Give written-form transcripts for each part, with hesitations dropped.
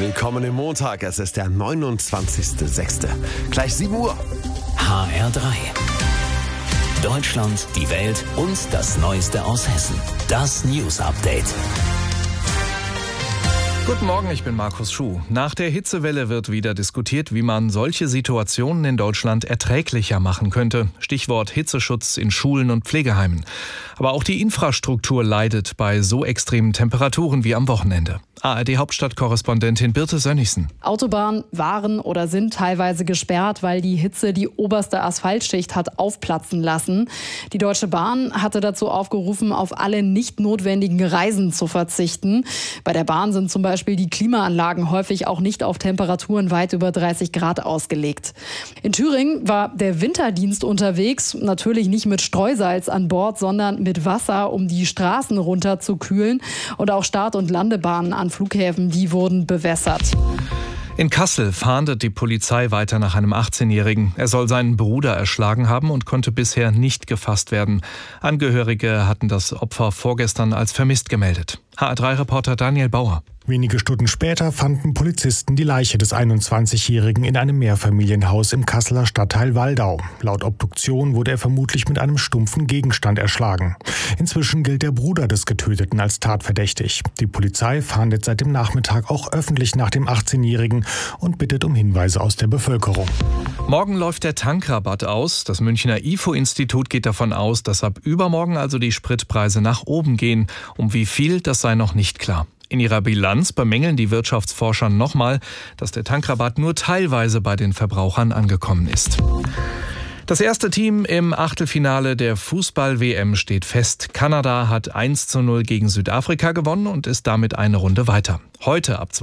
Willkommen im Montag, es ist der 29.06. Gleich 7 Uhr. HR3. Deutschland, die Welt und das Neueste aus Hessen. Das News Update. Guten Morgen, ich bin Markus Schuh. Nach der Hitzewelle wird wieder diskutiert, wie man solche Situationen in Deutschland erträglicher machen könnte. Stichwort Hitzeschutz in Schulen und Pflegeheimen. Aber auch die Infrastruktur leidet bei so extremen Temperaturen wie am Wochenende. ARD-Hauptstadtkorrespondentin Birte Sönnigsen. Autobahnen waren oder sind teilweise gesperrt, weil die Hitze die oberste Asphaltschicht hat aufplatzen lassen. Die Deutsche Bahn hatte dazu aufgerufen, auf alle nicht notwendigen Reisen zu verzichten. Bei der Bahn sind zum Beispiel die Klimaanlagen häufig auch nicht auf Temperaturen weit über 30 Grad ausgelegt. In Thüringen war der Winterdienst unterwegs, natürlich nicht mit Streusalz an Bord, sondern mit Wasser, um die Straßen runterzukühlen. Und auch Start- und Landebahnen an Flughäfen, die wurden bewässert. In Kassel fahndet die Polizei weiter nach einem 18-Jährigen. Er soll seinen Bruder erschlagen haben und konnte bisher nicht gefasst werden. Angehörige hatten das Opfer vorgestern als vermisst gemeldet. HR3-Reporter Daniel Bauer. Wenige Stunden später fanden Polizisten die Leiche des 21-Jährigen in einem Mehrfamilienhaus im Kasseler Stadtteil Waldau. Laut Obduktion wurde er vermutlich mit einem stumpfen Gegenstand erschlagen. Inzwischen gilt der Bruder des Getöteten als tatverdächtig. Die Polizei fahndet seit dem Nachmittag auch öffentlich nach dem 18-Jährigen und bittet um Hinweise aus der Bevölkerung. Morgen läuft der Tankrabatt aus. Das Münchner IFO-Institut geht davon aus, dass ab übermorgen also die Spritpreise nach oben gehen. Um wie viel, das sei noch nicht klar. In ihrer Bilanz bemängeln die Wirtschaftsforscher nochmal, dass der Tankrabatt nur teilweise bei den Verbrauchern angekommen ist. Das erste Team im Achtelfinale der Fußball-WM steht fest. Kanada hat 1:0 gegen Südafrika gewonnen und ist damit eine Runde weiter. Heute ab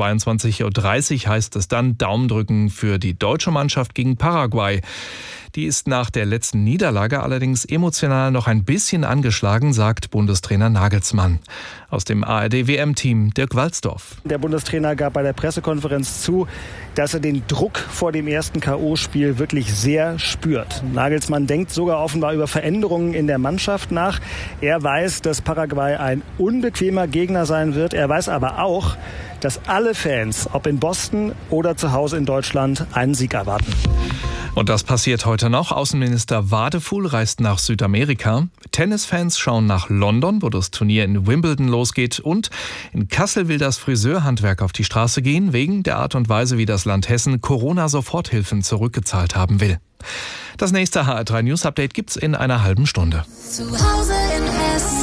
22:30 Uhr heißt es dann Daumendrücken für die deutsche Mannschaft gegen Paraguay. Die ist nach der letzten Niederlage allerdings emotional noch ein bisschen angeschlagen, sagt Bundestrainer Nagelsmann. Aus dem ARD-WM-Team Dirk Walzdorf. Der Bundestrainer gab bei der Pressekonferenz zu, dass er den Druck vor dem ersten K.O.-Spiel wirklich sehr spürt. Nagelsmann denkt sogar offenbar über Veränderungen in der Mannschaft nach. Er weiß, dass Paraguay ein unbequemer Gegner sein wird. Er weiß aber auch, dass alle Fans, ob in Boston oder zu Hause in Deutschland, einen Sieg erwarten. Und das passiert heute noch. Außenminister Wadefuhl reist nach Südamerika. Tennisfans schauen nach London, wo das Turnier in Wimbledon losgeht. Und in Kassel will das Friseurhandwerk auf die Straße gehen, wegen der Art und Weise, wie das Land Hessen Corona-Soforthilfen zurückgezahlt haben will. Das nächste HR3 News Update gibt's in einer halben Stunde. Zu Hause in Hessen.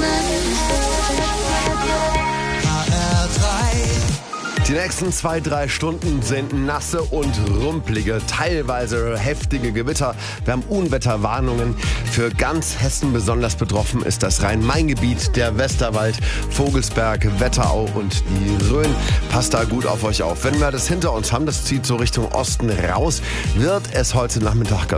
Die nächsten 2-3 Stunden sind nasse und rumpelige, teilweise heftige Gewitter. Wir haben Unwetterwarnungen. Für ganz Hessen besonders betroffen ist das Rhein-Main-Gebiet, der Westerwald, Vogelsberg, Wetterau und die Rhön. Passt da gut auf euch auf. Wenn wir das hinter uns haben, das zieht so Richtung Osten raus, wird es heute Nachmittag